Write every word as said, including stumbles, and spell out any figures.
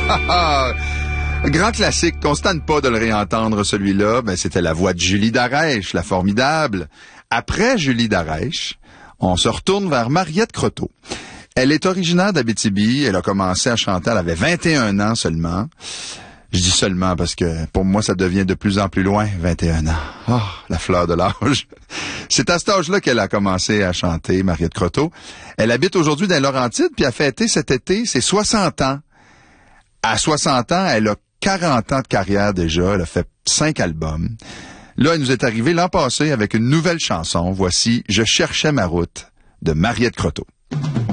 Grand classique, qu'on se tente pas de le réentendre, celui-là. Ben, c'était la voix de Julie Darèche, la formidable. Après Julie Darèche, on se retourne vers Mariette Croteau. Elle est originaire d'Abitibi. Elle a commencé à chanter, elle avait vingt et un ans seulement. Je dis seulement parce que pour moi, ça devient de plus en plus loin, vingt et un ans. Oh, la fleur de l'âge. C'est à cet âge-là qu'elle a commencé à chanter, Mariette Croteau. Elle habite aujourd'hui dans les Laurentides, puis a fêté cet été ses soixante ans. À soixante ans, elle a quarante ans de carrière déjà. Elle a fait cinq albums. Là, elle nous est arrivée l'an passé avec une nouvelle chanson. Voici « Je cherchais ma route » de Mariette Croteau.